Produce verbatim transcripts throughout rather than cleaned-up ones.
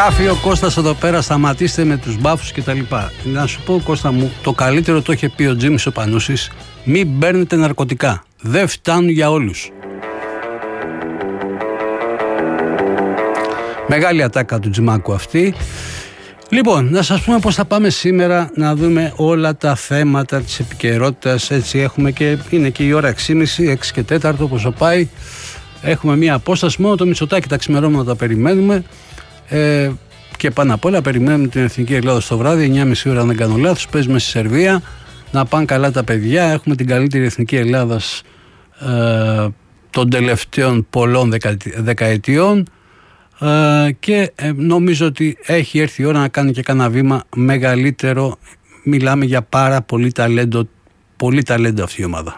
Γράφει ο Κώστας εδώ πέρα, σταματήστε με τους μπάφους και τα λοιπά. Να σου πω, Κώστα μου, το καλύτερο το είχε πει ο Τζίμις ο Πανούσης: μην παίρνετε ναρκωτικά, δεν φτάνουν για όλους. Μεγάλη ατάκα του Τζιμάκου αυτή. Λοιπόν, να σας πούμε πώς θα πάμε σήμερα να δούμε όλα τα θέματα της επικαιρότητας. Έτσι έχουμε και είναι και η ώρα έξι και μισή, έξι και τέσσερα όπως πάει. Έχουμε μία απόσταση, μόνο το Μητσοτάκη τα ξημερώματα τα περιμένουμε. Ε, και πάνω απ' όλα περιμένουμε την Εθνική Ελλάδα στο βράδυ, εννιά και μισή ώρα αν δεν κάνω λάθος. Παίζουμε στη Σερβία. Να πάνε καλά τα παιδιά. Έχουμε την καλύτερη Εθνική Ελλάδας ε, των τελευταίων πολλών δεκα, δεκαετιών. Ε, και ε, νομίζω ότι έχει έρθει η ώρα να κάνει και κανένα βήμα μεγαλύτερο. Μιλάμε για πάρα πολύ ταλέντο, πολύ ταλέντο αυτή η ομάδα.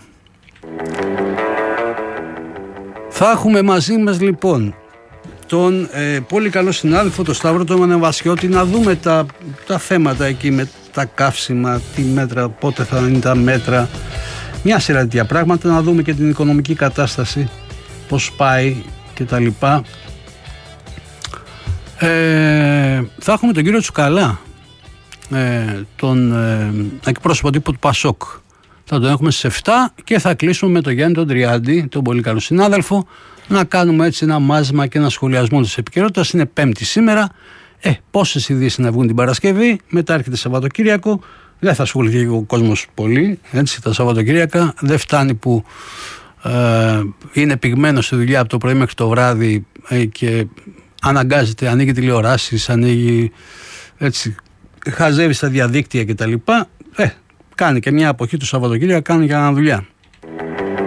Θα έχουμε μαζί μας λοιπόν τον ε, πολύ καλό συνάδελφο, τον Σταύρο τον Ανεβασιώτη, να δούμε τα, τα θέματα εκεί με τα καύσιμα, τι μέτρα, πότε θα είναι τα μέτρα, μια σειρά τέτοια πράγματα, να δούμε και την οικονομική κατάσταση, πώς πάει και τα λοιπά. Ε, θα έχουμε τον κύριο Τσουκαλά, ε, τον ε, εκπρόσωπο τύπου του Πασόκ. Θα τον έχουμε στις εφτά και θα κλείσουμε με τον Γιάννη τον Τριάντη, τον πολύ καλό συνάδελφο, να κάνουμε έτσι ένα μάζεμα και ένα σχολιασμό της επικαιρότητας. Είναι Πέμπτη σήμερα. Ε, πόσες ειδήσεις να βγουν την Παρασκευή, μετά έρχεται Σαββατοκύριακο. Δεν θα ασχοληθεί ο κόσμος πολύ, έτσι, τα Σαββατοκύριακα. Δεν φτάνει που ε, είναι πυγμένο στη δουλειά από το πρωί μέχρι το βράδυ ε, και αναγκάζεται, ανοίγει τηλεοράσεις, ανοίγει, έτσι, χαζεύει στα διαδίκτυα κτλ. Ε, κάνει και μια αποχή του Σαββατοκύριακα, κάνει και μια δουλειά.